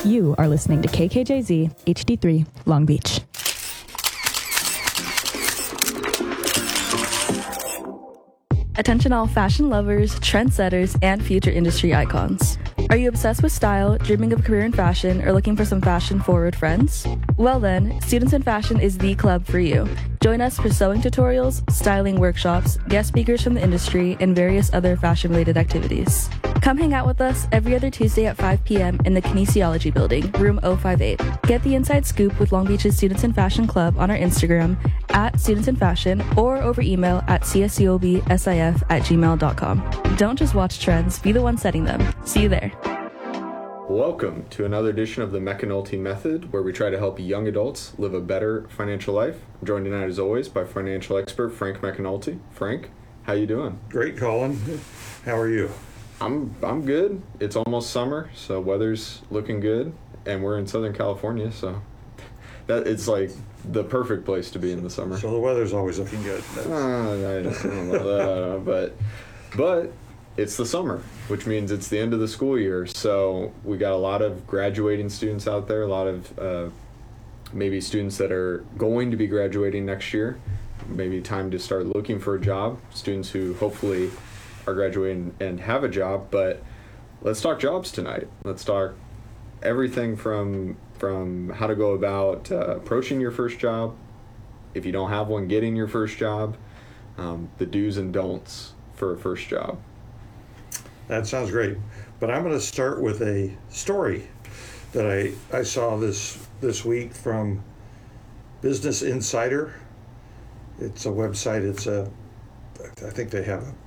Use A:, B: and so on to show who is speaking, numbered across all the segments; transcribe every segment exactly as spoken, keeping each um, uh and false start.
A: You are listening to K K J Z H D three Long Beach. Attention all fashion lovers, trendsetters, and future industry icons. Are you obsessed with style, dreaming of a career in fashion, or looking for some fashion-forward friends? Well then, Students in Fashion is the club for you. Join us for sewing tutorials, styling workshops, guest speakers from the industry, and various other fashion-related activities. Come hang out with us every other Tuesday at five p.m. in the Kinesiology Building, room oh five eight. Get the inside scoop with Long Beach's Students in Fashion Club on our Instagram, at Students in Fashion, or over email at cscobsif at gmail dot com. Don't just watch trends, be the one setting them. See you there.
B: Welcome to another edition of the McAnulty Method, where we try to help young adults live a better financial life. I'm joined tonight, as always, by financial expert Frank McAnulty. Frank, how you doing?
C: Great, Colin. How are you?
B: I'm I'm good. It's almost summer, so weather's looking good, and we're in Southern California, so that it's like the perfect place to be in the summer.
C: So the weather's always looking good.
B: Uh, I don't know that, but but it's the summer, which means it's the end of the school year. So we got a lot of graduating students out there, a lot of uh, maybe students that are going to be graduating next year. Maybe time to start looking for a job. Students who hopefully are graduating and have a job. But let's talk jobs tonight. Let's talk everything from from how to go about uh, approaching your first job. If you don't have one, getting your first job. Um, the do's and don'ts for a first job.
C: That sounds great. But I'm going to start with a story that I, I saw this this week from Business Insider. It's a website. It's a, I think they have a,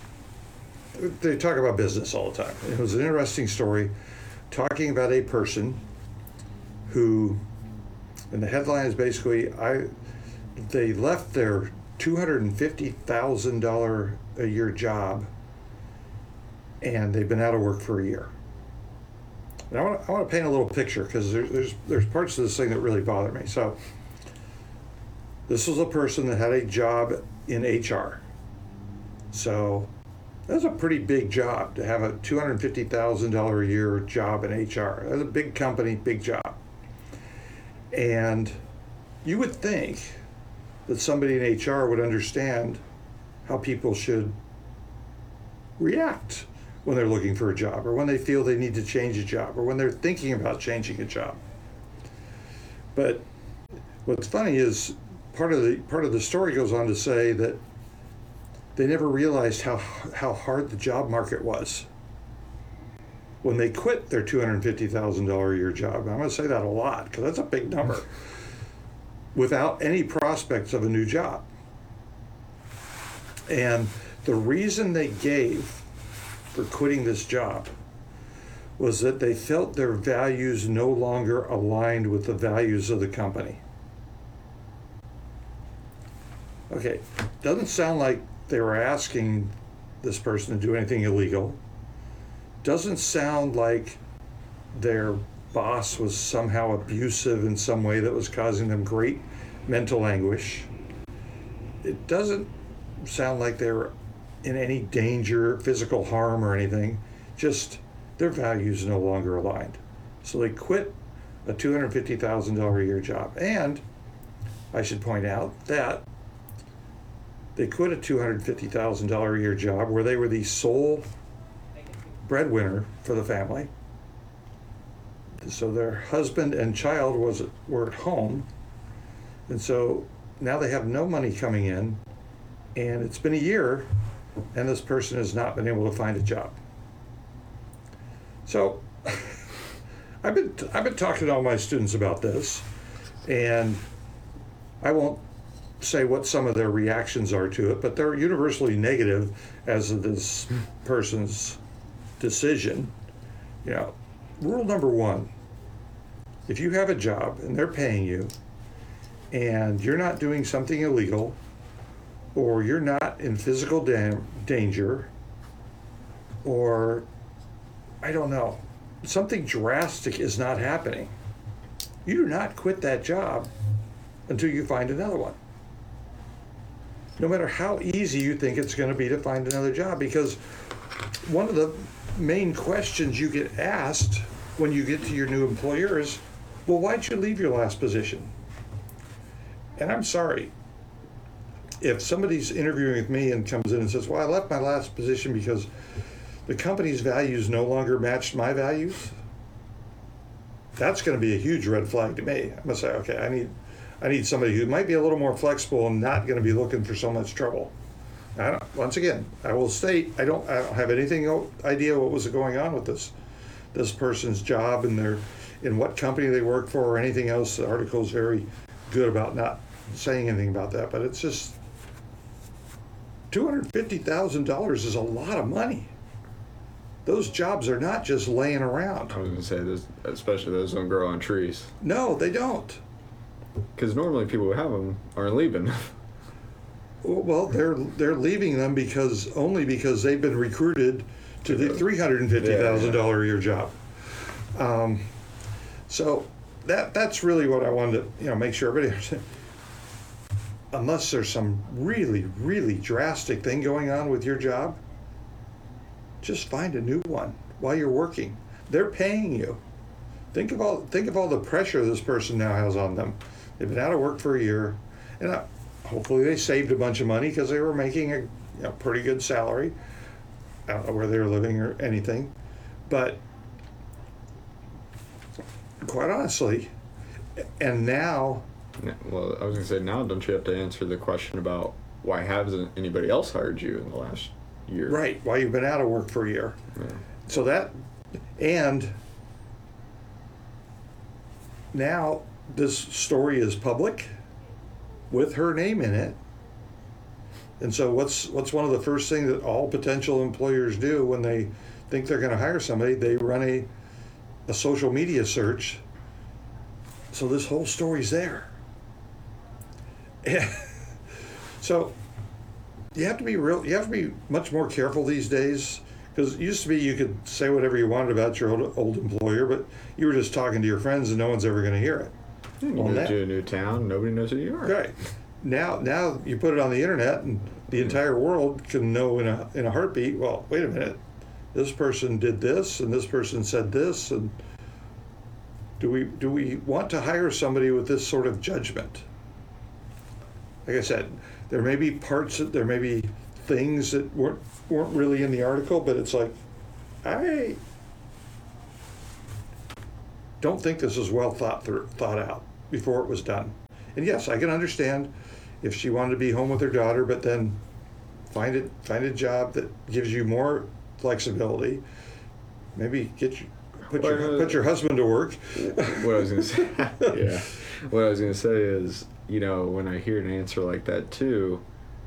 C: they talk about business all the time. It was an interesting story talking about a person who, and the headline is basically, I, they left their two hundred fifty thousand dollars a year job and they've been out of work for a year. And I want to, I want to paint a little picture because there, there's there's parts of this thing that really bother me. So this was a person that had a job in H R. So that's a pretty big job to have a two hundred fifty thousand dollars a year job in H R. That's a big company, big job. And you would think that somebody in H R would understand how people should react when they're looking for a job, or when they feel they need to change a job, or when they're thinking about changing a job. But what's funny is part of the part of the story goes on to say that they never realized how how hard the job market was when they quit their two hundred fifty thousand dollars a year job. I'm going to say that a lot because that's a big number, without any prospects of a new job. And the reason they gave for quitting this job was that they felt their values no longer aligned with the values of the company. Okay, doesn't sound like they were asking this person to do anything illegal. Doesn't sound like their boss was somehow abusive in some way that was causing them great mental anguish. It doesn't sound like they were in any danger, physical harm or anything, just their values no longer aligned. So they quit a two hundred fifty thousand dollars a year job. And I should point out that they quit a two hundred fifty thousand dollars a year job where they were the sole breadwinner for the family. So their husband and child was were at home. And so now they have no money coming in, and it's been a year and this person has not been able to find a job. So I've been I've been talking to all my students about this, and I won't say what some of their reactions are to it, but they're universally negative as of this person's decision. You know, rule number one, if you have a job and they're paying you and you're not doing something illegal, or you're not in physical da- danger, or, I don't know, something drastic is not happening, you do not quit that job until you find another one. No matter how easy you think it's going to be to find another job, because one of the main questions you get asked when you get to your new employer is, well, why'd you leave your last position? And I'm sorry, if somebody's interviewing with me and comes in and says, well, I left my last position because the company's values no longer matched my values, that's going to be a huge red flag to me. I'm going to say, okay, I need, I need somebody who might be a little more flexible and not going to be looking for so much trouble. I don't, once again, I will state, I don't, I don't have anything o- idea what was going on with this, this person's job and their, in what company they work for or anything else. The article is very good about not saying anything about that, but it's just two hundred fifty thousand dollars is a lot of money. Those jobs are not just laying around.
B: I was gonna say this, especially those don't grow on trees.
C: No, they don't.
B: Because normally people who have them aren't leaving.
C: Well, they're they're leaving them because only because they've been recruited to the three hundred fifty thousand dollars a year job. Um, so that that's really what I wanted to you know make sure everybody understands. Unless there's some really really drastic thing going on with your job, just find a new one while you're working. They're paying you. Think of all think of all the pressure this person now has on them. They've been out of work for a year, and I, hopefully they saved a bunch of money because they were making a you know, pretty good salary. I don't know where they were living or anything, but quite honestly, and now.
B: Yeah, well, I was gonna say, now don't you have to answer the question about why hasn't anybody else hired you in the last year?
C: Right, why you've been out of work for a year.
B: Yeah.
C: So that, and now this story is public with her name in it. And so what's what's one of the first things that all potential employers do when they think they're going to hire somebody? They run a, a social media search. So this whole story's there. Yeah. So you have to be real. You have to be much more careful these days, because it used to be you could say whatever you wanted about your old, old employer, but you were just talking to your friends and no one's ever going to hear it.
B: You
C: Well,
B: move
C: now-
B: to a new town, nobody knows who you are.
C: Right. Now, now you put it on the internet, and the entire world can know in a in a heartbeat. Well, wait a minute, this person did this, and this person said this, and do we do we want to hire somebody with this sort of judgment? Like I said, there may be parts that there may be things that weren't weren't really in the article, but it's like, I don't think this is well thought through, thought out before it was done. And yes, I can understand if she wanted to be home with her daughter, but then find it find a job that gives you more flexibility. Maybe get you put your
B: Well, uh,
C: put your husband to work.
B: What I was gonna say, yeah. What I was gonna say is, you know, when I hear an answer like that too,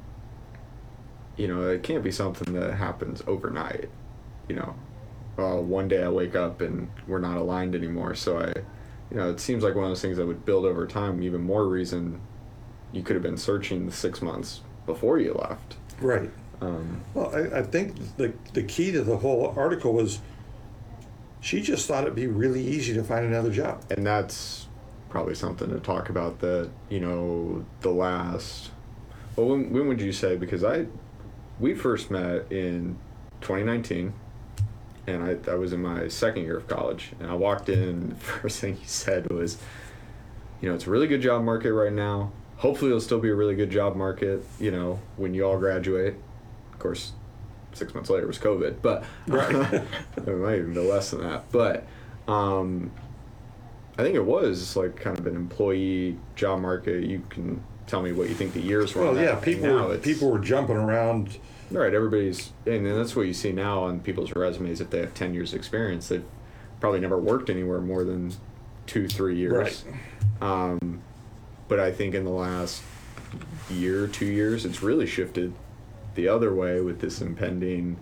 B: you know, it can't be something that happens overnight. You know, uh, one day I wake up and we're not aligned anymore. So I, you know, it seems like one of those things that would build over time. Even more reason you could have been searching the six months before you left.
C: Right.
B: Um,
C: Well, I, I think the the key to the whole article was she just thought it'd be really easy to find another job.
B: and that's probably something to talk about. That, you know, the last. Well, when when would you say? Because I, we first met in twenty nineteen, and I I was in my second year of college, and I walked in. The first thing he said was, you know, it's a really good job market right now. Hopefully, it'll still be a really good job market, you know, when you all graduate. Of course, six months later was COVID, but
C: Right.
B: it might even be less than that. But um, I think it was like kind of an employee job market. You can tell me what you think the years were. on
C: Well,
B: that.
C: yeah,
B: And
C: people
B: now
C: were,
B: it's-
C: people were jumping around.
B: Right, everybody's, and then that's what you see now on people's resumes. If they have ten years experience, they've probably never worked anywhere more than two, three years. Um, but I think in the last year, two years, it's really shifted the other way with this impending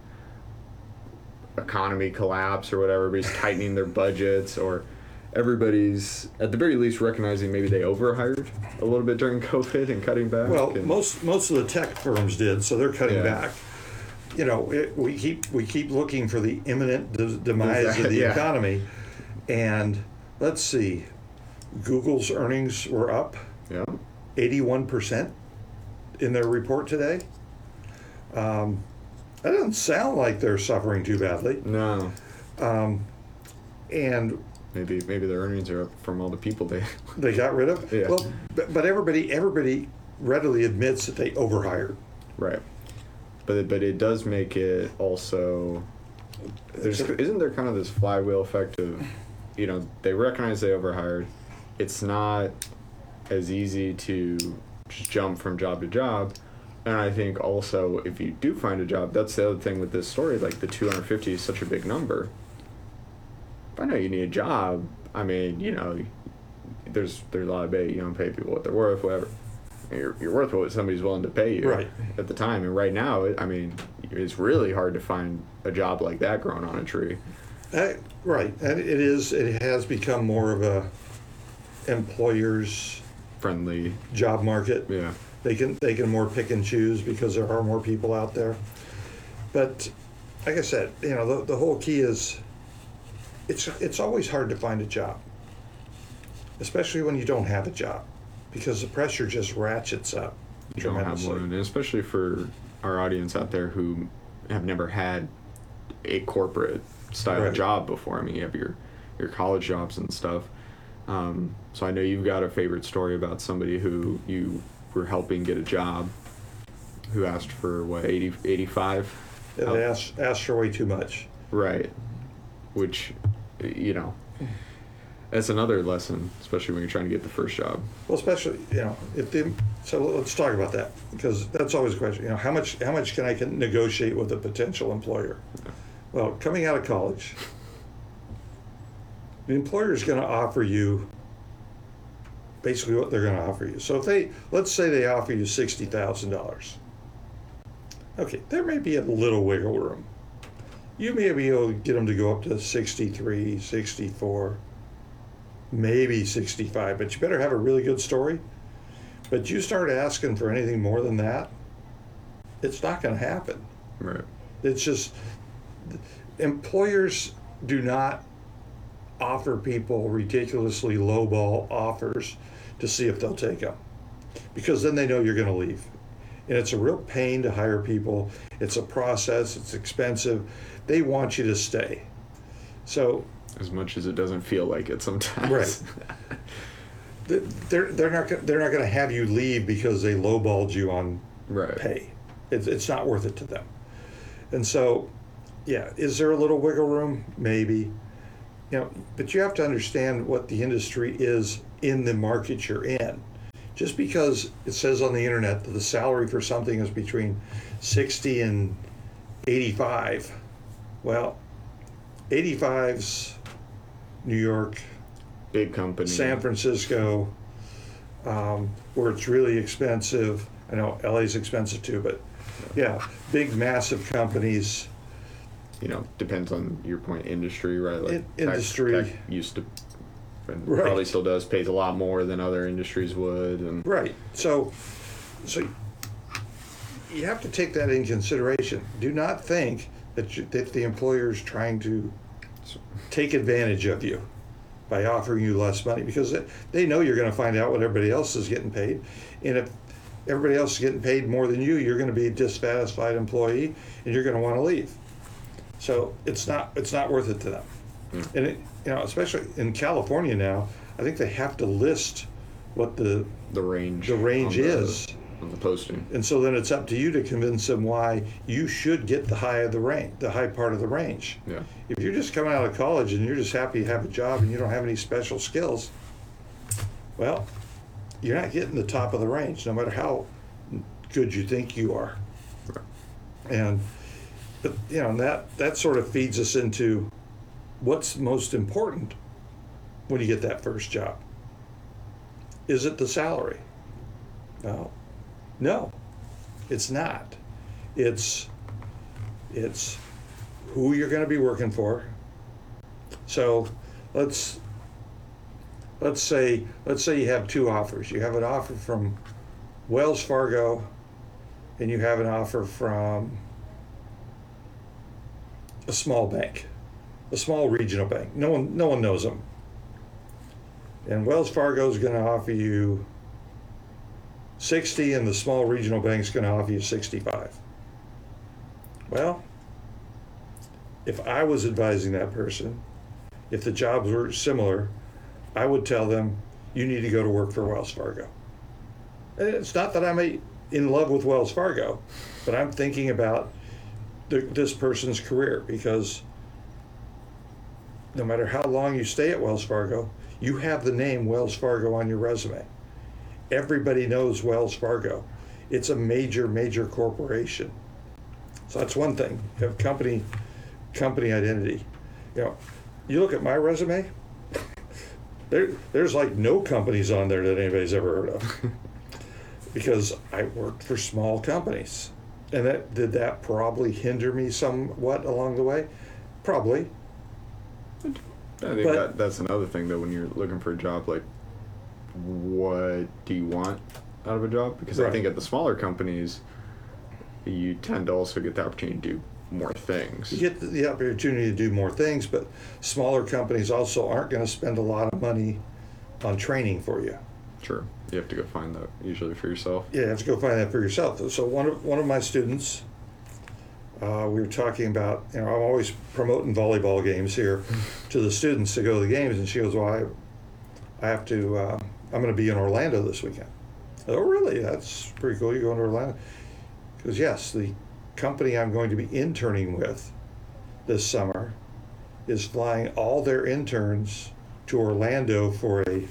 B: economy collapse or whatever. Everybody's tightening their budgets, or everybody's at the very least recognizing maybe they overhired a little bit during COVID and cutting back.
C: Well,
B: and,
C: most most of the tech firms did, so they're cutting
B: Yeah.
C: back. You know, it, we keep we keep looking for the imminent de- demise of the
B: Yeah.
C: economy, and let's see, Google's earnings were up
B: yeah.
C: eighty-one percent in their report today. Um, that doesn't sound like they're suffering too badly.
B: No.
C: Um, and
B: Maybe maybe their earnings are up from all the people they.
C: they got rid of.
B: Yeah.
C: Well, but, but everybody everybody readily admits that they overhired.
B: Right. But but it does make it also. There's isn't there kind of this flywheel effect of, you know, they recognize they overhired. It's not as easy to just jump from job to job. And I think also if you do find a job, that's the other thing with this story, like the two hundred fifty is such a big number. If I know you need a job, I mean, you know, there's there's a lot of debate, you don't pay people what they're worth, whatever. You're, you're worth what somebody's willing to pay you
C: Right.
B: at the time. And right now, it, I mean, it's really hard to find a job like that growing on a tree.
C: Uh, right, and it is. It has become more of a employer's
B: Friendly,
C: job market.
B: yeah.
C: They can they can more pick and choose because there are more people out there. But like I said, you know, the, the whole key is it's it's always hard to find a job, especially when you don't have a job, because the pressure just ratchets up
B: You don't have
C: tremendously.
B: one, and especially for our audience out there who have never had a corporate style
C: Right.
B: job before. I mean, you have your your college jobs and stuff. Um, so I know you've got a favorite story about somebody who you were helping get a job, who asked for what eighty, eighty-five?
C: And they ask ask for way too much.
B: Right. Which, you know, that's another lesson, especially when you're trying to get the first job.
C: Well, especially, you know, if the so let's talk about that, because that's always a question. You know, how much how much can I can negotiate with a potential employer? Well, coming out of college, the employer is going to offer you basically what they're going to offer you. So if they, let's say they offer you sixty thousand dollars. Okay, there may be a little wiggle room. You may be able to get them to go up to sixty-three, sixty-four, maybe sixty-five, but you better have a really good story. But you start asking for anything more than that, it's not going to happen.
B: Right.
C: It's just, employers do not offer people ridiculously lowball offers to see if they'll take them, because then they know you're going to leave. And it's a real pain to hire people. It's a process. It's expensive. They want you to stay. So,
B: As much as it doesn't feel like it sometimes.
C: right. th- They're they're not go- they're not going to have you leave because they lowballed you on
B: Right.
C: pay. It's it's not worth it to them. And so, yeah, is there a little wiggle room? Maybe. You know, but you have to understand what the industry is in the market you're in. Just because it says on the internet that the salary for something is between sixty and eighty-five, well, eighty-five's New York,
B: Big company.
C: San Francisco, um, where it's really expensive. I know L A's expensive too, but yeah, big, massive companies.
B: You know, depends on your point, industry, right? Like
C: In-
B: tech-
C: industry.
B: tech used to, and
C: Right.
B: probably still does, pays a lot more than other industries would, and
C: Right. So, so you have to take that in consideration. Do not think that, you, that the employer is trying to take advantage of you by offering you less money, because they, they know you're going to find out what everybody else is getting paid. And if everybody else is getting paid more than you, you're going to be a dissatisfied employee and you're going to want to leave. So it's not it's not worth it to them.
B: Mm.
C: And it, you know, especially in California now, I think they have to list what the
B: the range.
C: the range
B: on the-
C: is.
B: on the posting.
C: And so then it's up to you to convince them why you should get the high of the range, the high part of the range.
B: Yeah.
C: If you're just coming out of college and you're just happy to have a job and you don't have any special skills, well, you're not getting the top of the range, no matter how good you think you are.
B: Right.
C: And but you know, and that that sort of feeds us into what's most important when you get that first job. Is it the salary? Well, no, it's not. It's it's who you're going to be working for. So let's let's say let's say you have two offers. You have an offer from Wells Fargo, and you have an offer from a small bank, a small regional bank. No one no one knows them. And Wells Fargo is going to offer you sixty, and the small regional bank is going to offer you sixty-five. Well, if I was advising that person, if the jobs were similar, I would tell them, you need to go to work for Wells Fargo. And it's not that I'm a, in love with Wells Fargo, but I'm thinking about the, this person's career, because no matter how long you stay at Wells Fargo, you have the name Wells Fargo on your resume. Everybody knows Wells Fargo. It's a major, major corporation. So that's one thing. You have company, company identity. You know, you look at my resume, there, there's like no companies on there that anybody's ever heard of. Because I worked for small companies. And that did that probably hinder me somewhat along the way? Probably.
B: I think
C: But-
B: that, that's another thing, though, when you're looking for a job, like, what do you want out of a job? Because I
C: Right.
B: think at the smaller companies, you tend to also get the opportunity to do more things.
C: You get the- the opportunity to do more things, but smaller companies also aren't going to spend a lot of money on training for you.
B: Sure. You have to go find that usually for yourself.
C: Yeah, you have to go find that for yourself. So one of one of my students, uh, we were talking about, you know, I'm always promoting volleyball games here to the students to go to the games, and she goes, well, I, I have to, uh, I'm going to be in Orlando this weekend. Oh, really? That's pretty cool. You're going to Orlando? Because yes, the company I'm going to be interning with this summer is flying all their interns to Orlando for a,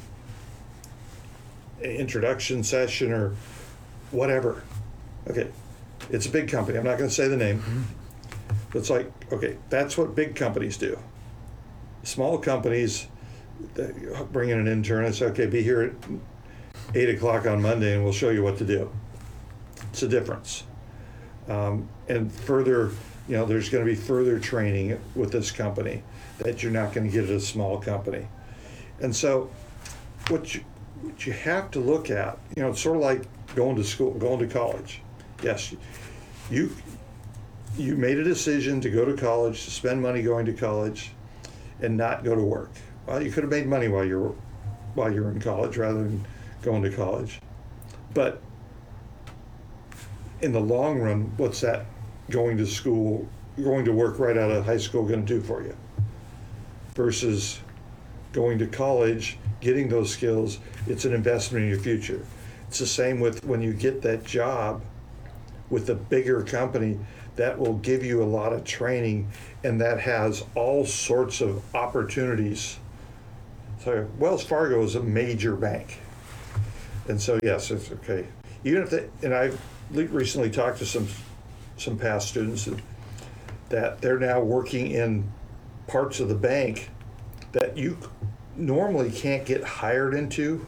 C: a introduction session or whatever. Okay, it's a big company. I'm not going to say the name. But it's like, okay, that's what big companies do. Small companies they bring in an intern and say, okay, be here at eight o'clock on Monday and we'll show you what to do. It's a difference. Um, and further, you know, there's going to be further training with this company that you're not going to get at a small company. And so what you, what you have to look at, you know, it's sort of like going to school, going to college. Yes, you you made a decision to go to college, to spend money going to college, and not go to work. Well, you could have made money while you're while you're in college rather than going to college. But in the long run, what's that going to school, going to work right out of high school going to do for you? Versus going to college, getting those skills, it's an investment in your future. It's the same with when you get that job with a bigger company that will give you a lot of training and that has all sorts of opportunities. So Wells Fargo is a major bank. And so yes, it's okay. Even if they, and I've recently talked to some some past students that they're now working in parts of the bank that you normally can't get hired into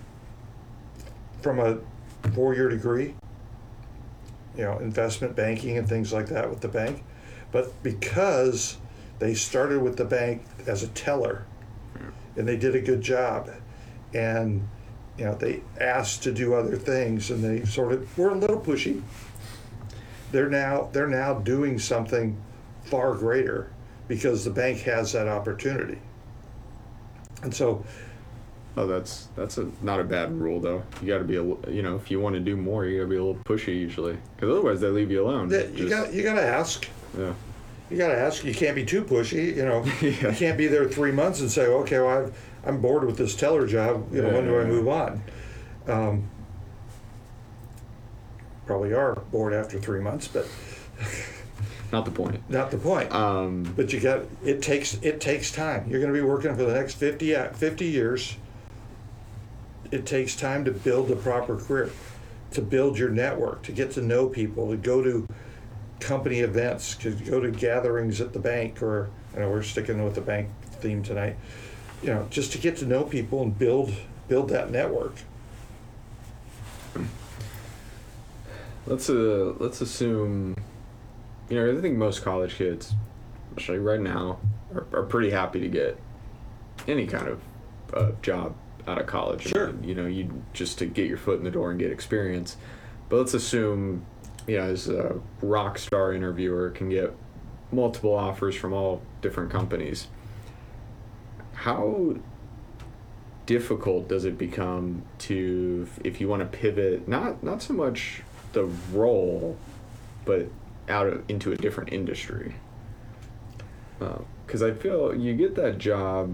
C: from a four-year degree, you know, investment banking and things like that with the bank. But because they started with the bank as a teller and they did a good job and, you know, they asked to do other things and they sort of were a little pushy, they're now they're now doing something far greater because the bank has that opportunity. And so,
B: Oh, that's that's a not a bad rule though. You got to be a li- you know if you want to do more, you got to be a little pushy usually, because otherwise they leave you alone.
C: that you
B: Just-
C: got you got to ask.
B: yeah.
C: You got to ask. You can't be too pushy. You know,
B: Yeah.
C: you can't be there three months and say, okay, well, I've, I'm bored with this teller job. You know,
B: Yeah,
C: when do
B: yeah,
C: I
B: yeah.
C: move on? Um, probably are bored after three months, but
B: Not the point.
C: not the point.
B: Um,
C: But you got it takes it takes time. You're going to be working for the next fifty, uh, fifty years. It takes time to build the proper career, to build your network, to get to know people, to go to company events, to go to gatherings at the bank, or I know we're sticking with the bank theme tonight. You know, just to get to know people and build build that network.
B: let's uh let's assume, you know, I think most college kids, especially right now, are, are pretty happy to get any kind of uh, job out of college. I
C: Sure.
B: mean, you know, you just to get your foot in the door and get experience. But let's assume, you know, as a rock star interviewer can get multiple offers from all different companies. How difficult does it become to, if you want to pivot, not not so much the role, but out of, into a different industry? Uh, because I feel you get that job.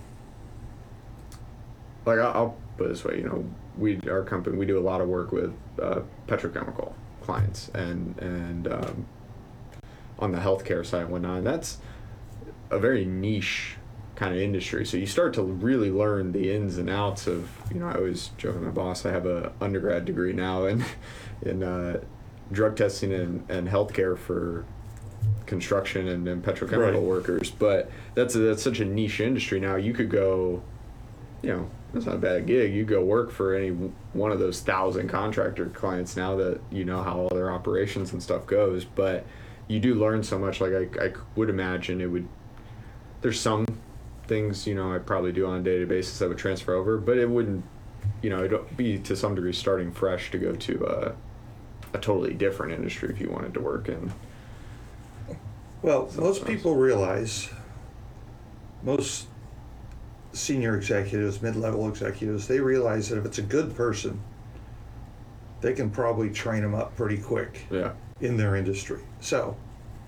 B: Like I'll, I'll put it this way, you know, we our company we do a lot of work with uh, petrochemical clients and and um, on the healthcare side and whatnot. And that's a very niche kind of industry. So you start to really learn the ins and outs of, you know, I always joke with my boss, I have a undergrad degree now in in uh, drug testing and, and healthcare for construction and, and petrochemical
C: Right.
B: workers. But that's a, that's such a niche industry now. You could go, you know, that's not a bad gig. You go work for any one of those thousand contractor clients now that you know how all their operations and stuff goes. But you do learn so much. Like I, I would imagine it would. There's some things, you know, I probably do on a day-to-day basis that would transfer over, but it wouldn't, you know, it'd be to some degree starting fresh to go to a, a totally different industry if you wanted to work in.
C: Well, most people realize, most senior executives, mid-level executives, they realize that if it's a good person, they can probably train them up pretty quick
B: Yeah.
C: in their industry. So,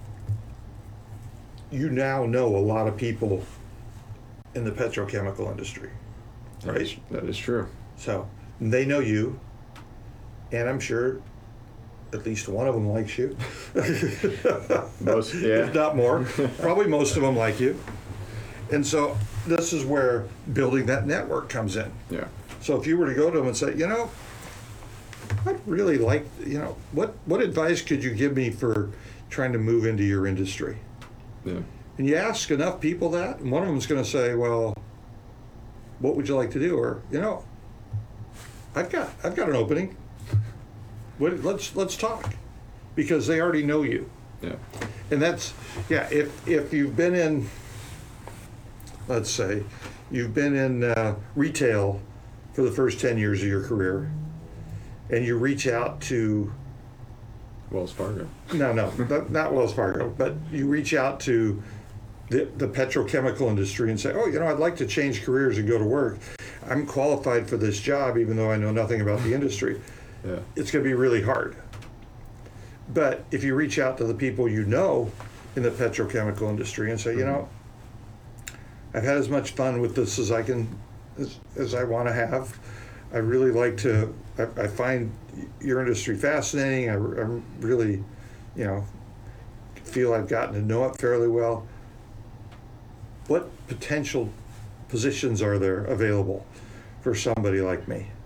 C: you now know a lot of people in the petrochemical industry,
B: That is,
C: right?
B: that is true.
C: So, they know you, and I'm sure at least one of them likes you.
B: Most, yeah.
C: If not more. Probably most of them like you. And so this is where building that network comes in.
B: Yeah.
C: So if you were to go to them and say, you know, I'd really like, you know, what, what advice could you give me for trying to move into your industry?
B: Yeah.
C: And you ask enough people that, and one of them's going to say, well, what would you like to do? Or, you know, I've got, I've got an opening. What, let's, let's talk. Because they already know you.
B: Yeah.
C: And that's, yeah, if, if you've been in, let's say, you've been in uh, retail for the first ten years of your career, and you reach out to,
B: Wells Fargo.
C: no, no, not, not Wells Fargo, but you reach out to the, the petrochemical industry and say, oh, you know, I'd like to change careers and go to work. I'm qualified for this job, even though I know nothing about the industry.
B: Yeah.
C: It's going to be really hard. But if you reach out to the people you know in the petrochemical industry and say, you know, I've had as much fun with this as I can, as, as I want to have. I really like to, I, I find your industry fascinating. I, I really, you know, feel I've gotten to know it fairly well. What potential positions are there available for somebody like me?